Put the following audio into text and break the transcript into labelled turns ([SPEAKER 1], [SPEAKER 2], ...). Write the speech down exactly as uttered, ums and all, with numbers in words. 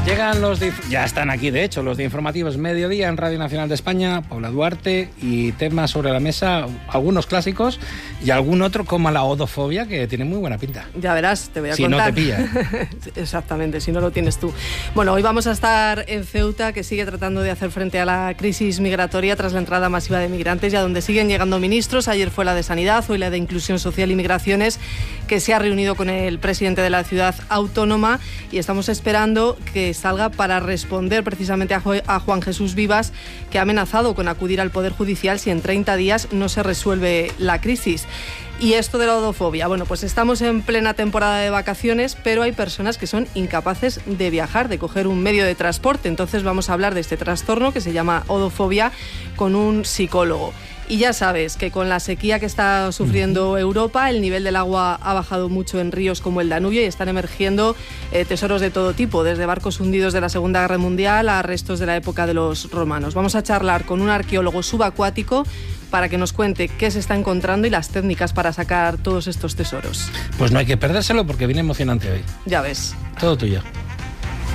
[SPEAKER 1] Llegan los de, ya están aquí de hecho los de Informativos Mediodía en Radio Nacional de España, Paula Duarte, y temas sobre la mesa, algunos clásicos y algún otro como la odofobia, que tiene muy buena pinta.
[SPEAKER 2] Ya verás, te voy a
[SPEAKER 1] si
[SPEAKER 2] contar.
[SPEAKER 1] Si no te pilla.
[SPEAKER 2] Exactamente, si no lo tienes tú. Bueno, hoy vamos a estar en Ceuta, que sigue tratando de hacer frente a la crisis migratoria tras la entrada masiva de migrantes, y a donde siguen llegando ministros. Ayer fue la de Sanidad, hoy la de Inclusión Social y Migraciones, que se ha reunido con el presidente de la ciudad autónoma, y estamos esperando que salga para responder precisamente a, a Juan Jesús Vivas, que ha amenazado con acudir al Poder Judicial si en treinta días no se resuelve la crisis. Y esto de la odofobia, bueno, pues estamos en plena temporada de vacaciones, pero hay personas que son incapaces de viajar, de coger un medio de transporte. Entonces vamos a hablar de este trastorno que se llama odofobia con un psicólogo. Y ya sabes que con la sequía que está sufriendo Europa, el nivel del agua ha bajado mucho en ríos como el Danubio, y están emergiendo eh, tesoros de todo tipo, desde barcos hundidos de la Segunda Guerra Mundial a restos de la época de los romanos. Vamos a charlar con un arqueólogo subacuático para que nos cuente qué se está encontrando y las técnicas para sacar todos estos tesoros.
[SPEAKER 1] Pues no hay que perdérselo porque viene emocionante hoy.
[SPEAKER 2] Ya ves.
[SPEAKER 1] Todo tuyo.